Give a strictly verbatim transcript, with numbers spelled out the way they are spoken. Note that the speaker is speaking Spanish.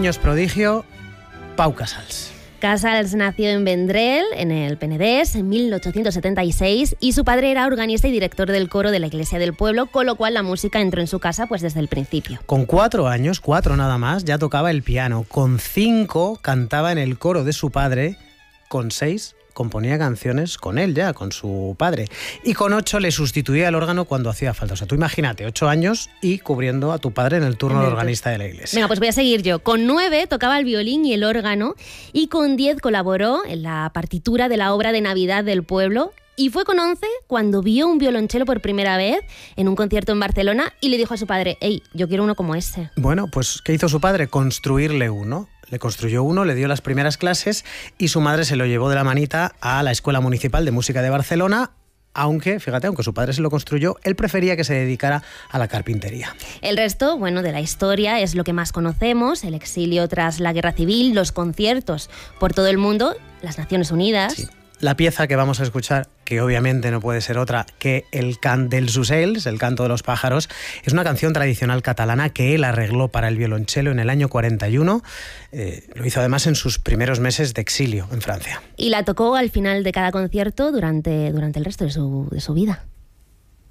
niños prodigio, Pau Casals. Casals nació en Vendrell, en el Penedès, en mil ochocientos setenta y seis, y su padre era organista y director del coro de la iglesia del pueblo, con lo cual la música entró en su casa pues desde el principio. Con cuatro años, cuatro nada más, ya tocaba el piano. Con cinco cantaba en el coro de su padre. Con seis componía canciones con él ya, con su padre. Y con ocho le sustituía el órgano cuando hacía falta. O sea, tú imagínate, ocho años y cubriendo a tu padre en el turno de organista de la iglesia. Venga, pues voy a seguir yo. Con nueve tocaba el violín y el órgano, y con diez colaboró en la partitura de la obra de Navidad del pueblo. Y fue con once cuando vio un violonchelo por primera vez en un concierto en Barcelona y le dijo a su padre: «Ey, yo quiero uno como ese». Bueno, pues ¿qué hizo su padre? Construirle uno. Le construyó uno, le dio las primeras clases y su madre se lo llevó de la manita a la Escuela Municipal de Música de Barcelona, aunque, fíjate, aunque su padre se lo construyó, él prefería que se dedicara a la carpintería. El resto, bueno, de la historia es lo que más conocemos: el exilio tras la Guerra Civil, los conciertos por todo el mundo, las Naciones Unidas... Sí. La pieza que vamos a escuchar, que obviamente no puede ser otra que el Cant dels Ocells, el canto de los pájaros, es una canción tradicional catalana que él arregló para el violonchelo en el año cuarenta y uno. Eh, lo hizo además en sus primeros meses de exilio en Francia. Y la tocó al final de cada concierto durante, durante el resto de su, de su vida.